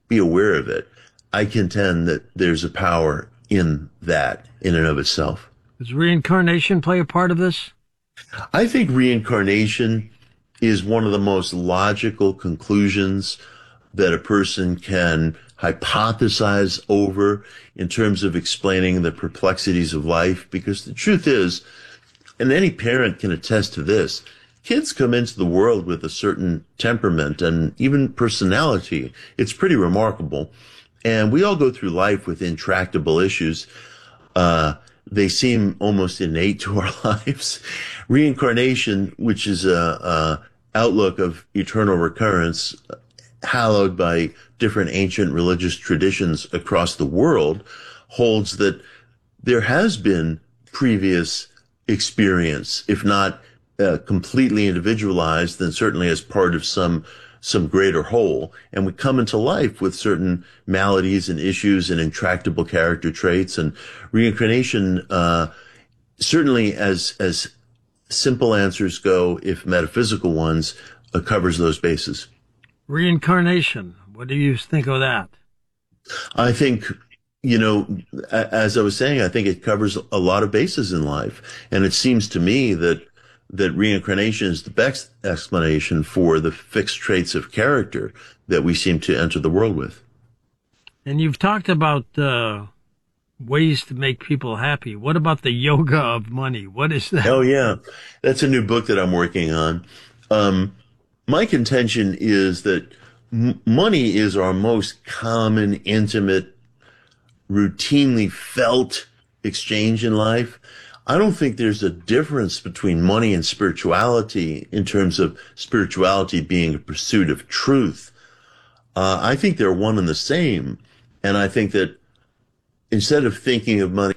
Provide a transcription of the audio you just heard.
be aware of it. I contend that there's a power in that in and of itself. Does reincarnation play a part of this? I think reincarnation is one of the most logical conclusions that a person can hypothesize over in terms of explaining the perplexities of life. Because the truth is, and any parent can attest to this, kids come into the world with a certain temperament and even personality. It's pretty remarkable. And we all go through life with intractable issues. They seem almost innate to our lives. Reincarnation, which is a outlook of eternal recurrence, hallowed by different ancient religious traditions across the world, holds that there has been previous experience, if not completely individualized, then certainly as part of some greater whole. And we come into life with certain maladies and issues and intractable character traits. And reincarnation, certainly as simple answers go, if metaphysical ones, covers those bases. Reincarnation. What do you think of that? I think, as I was saying, I think it covers a lot of bases in life. And it seems to me that reincarnation is the best explanation for the fixed traits of character that we seem to enter the world with. And you've talked about ways to make people happy. What about the yoga of money? What is that? Oh, yeah. That's a new book that I'm working on. My contention is that money is our most common, intimate, routinely felt exchange in life. I don't think there's a difference between money and spirituality in terms of spirituality being a pursuit of truth. I think they're one and the same. And I think that instead of thinking of money